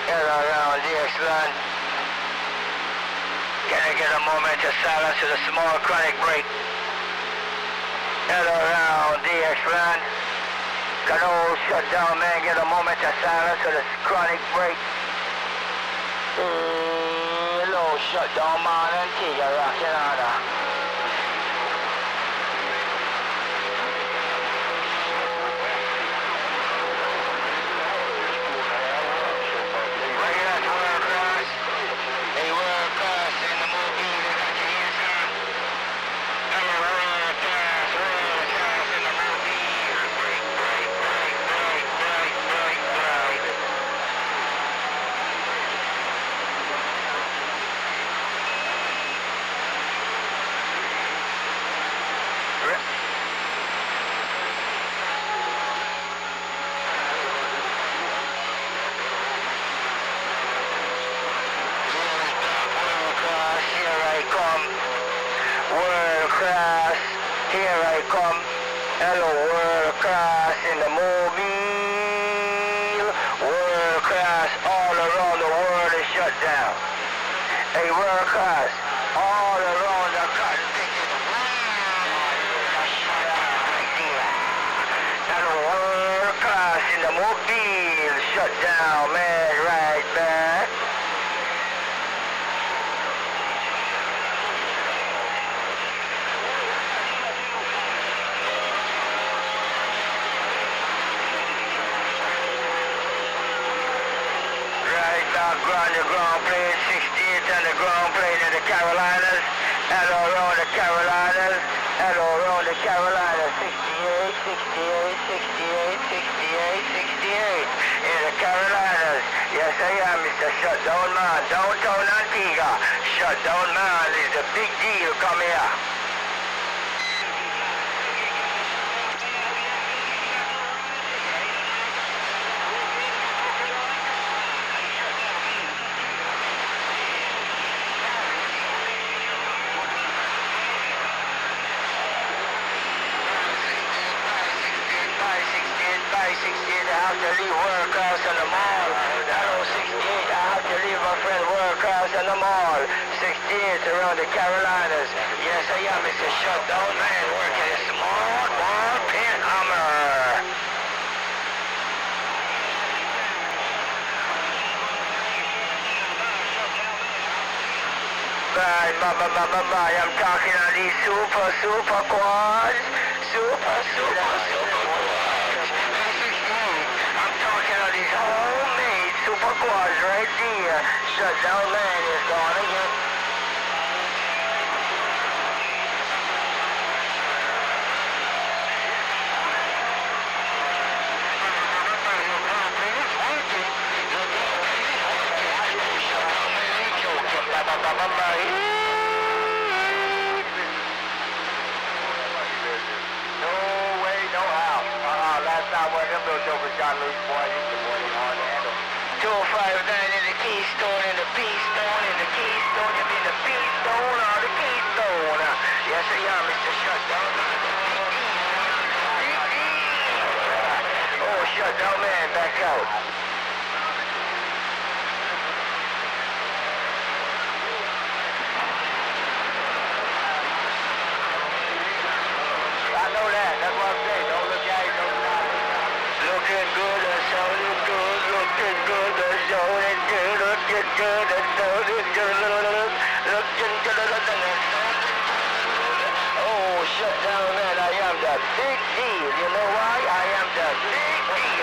Hello, around DX-Land. Can I get a moment of silence with a small chronic break? Hello, around DX-Land. Can old shutdown man get a moment of silence with a chronic break? Hello, shutdown man, Antigua, rocking on. World class, here I come. Hello, world class in the mobile. World class all around the world is shut down. Hey, world class all around the country. Hello, world class in the mobile shut down, man, right back. The ground plane 68 and the ground plane in the Carolinas. Hello around the Carolinas. Hello around the Carolinas. 68, 68, 68, 68, 68 in the Carolinas. Yes, I am Mr. Shutdown Man. Downtown Antigua. Shutdown Man is a big deal. Come here. I have to leave workers on the mall. Hello, 68, I have to leave my friend workers on the mall. 68 around the Carolinas. Yes, I am Mr. Shutdown Man working a small ball pin hammer. Bye, I'm talking on these super quads. Super quads. These homemade super quads right there. Shutdown Man is gone again. No way, no how. Last time one of them little jokers got loose, boy. 259 in the Keystone, in the P-Stone, in the Keystone, you mean the P-Stone or the Keystone? Yes, I am, Mr. Shutdown. Oh, Shutdown Man, back out. I know that, that's what I'm saying. Don't look at it, don't stop it. Looking good, that's all you good, looking good. Looking good, looking good, oh, Shutdown Man, I am the big deal. You know why? I am the big deal.